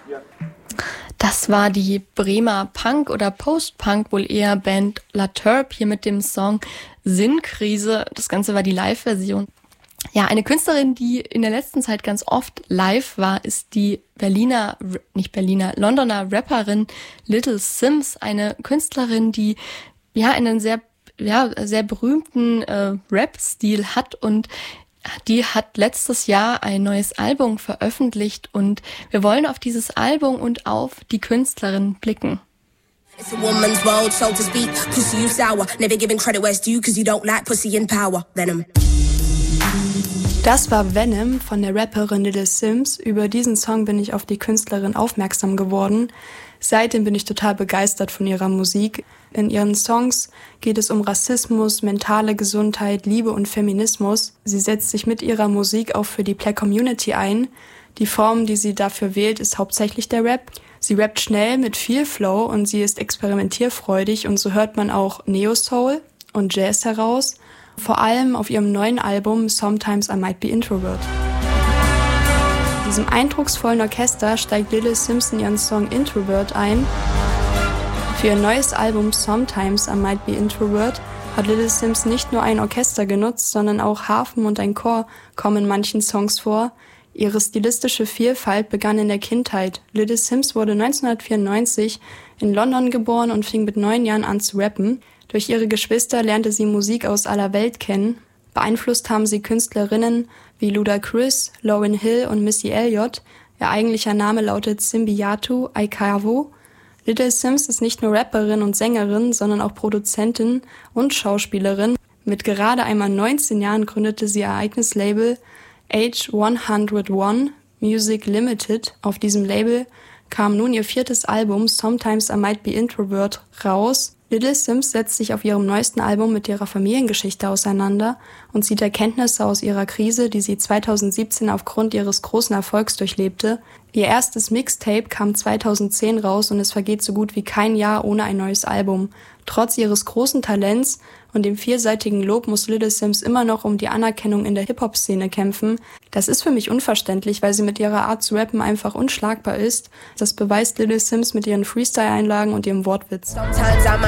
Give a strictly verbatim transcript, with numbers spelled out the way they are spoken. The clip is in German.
Das war die Bremer Punk- oder Post-Punk, wohl eher Band La Turb, hier mit dem Song Sinnkrise. Das Ganze war die Live-Version. Ja, eine Künstlerin, die in der letzten Zeit ganz oft live war, ist die Berliner, nicht Berliner, Londoner Rapperin Little Simz. Eine Künstlerin, die ja einen sehr, ja, sehr berühmten äh, Rap-Stil hat, und die hat letztes Jahr ein neues Album veröffentlicht, und wir wollen auf dieses Album und auf die Künstlerin blicken. It's a woman's world, so to speak. Pussy, you sour. Never giving credit where it's due, cause you don't like pussy in power. Venom. Das war Venom von der Rapperin Little Simz. Über diesen Song bin ich auf die Künstlerin aufmerksam geworden. Seitdem bin ich total begeistert von ihrer Musik. In ihren Songs geht es um Rassismus, mentale Gesundheit, Liebe und Feminismus. Sie setzt sich mit ihrer Musik auch für die Black Community ein. Die Form, die sie dafür wählt, ist hauptsächlich der Rap. Sie rappt schnell mit viel Flow und sie ist experimentierfreudig, und so hört man auch Neo-Soul und Jazz heraus. Vor allem auf ihrem neuen Album Sometimes I Might Be Introvert. In diesem eindrucksvollen Orchester steigt Little Simz in ihren Song Introvert ein. Für ihr neues Album Sometimes I Might Be Introvert hat Little Simz nicht nur ein Orchester genutzt, sondern auch Harfen und ein Chor kommen in manchen Songs vor. Ihre stilistische Vielfalt begann in der Kindheit. Little Simz wurde neunzehnhundertvierundneunzig in London geboren und fing mit neun Jahren an zu rappen. Durch ihre Geschwister lernte sie Musik aus aller Welt kennen. Beeinflusst haben sie Künstlerinnen wie Ludacris, Lauryn Hill und Missy Elliott. Ihr eigentlicher Name lautet Simbiatu Aikavo. Little Simz ist nicht nur Rapperin und Sängerin, sondern auch Produzentin und Schauspielerin. Mit gerade einmal neunzehn Jahren gründete sie ihr eigenes Label Age hundertundeins Music Limited. Auf diesem Label kam nun ihr viertes Album Sometimes I Might Be Introvert raus. Little Simz setzt sich auf ihrem neuesten Album mit ihrer Familiengeschichte auseinander und zieht Erkenntnisse aus ihrer Krise, die sie zweitausendsiebzehn aufgrund ihres großen Erfolgs durchlebte. Ihr erstes Mixtape kam zweitausendzehn raus und es vergeht so gut wie kein Jahr ohne ein neues Album. Trotz ihres großen Talents und dem vielseitigen Lob muss Little Simz immer noch um die Anerkennung in der Hip-Hop-Szene kämpfen. Das ist für mich unverständlich, weil sie mit ihrer Art zu rappen einfach unschlagbar ist. Das beweist Little Simz mit ihren Freestyle-Einlagen und ihrem Wortwitz.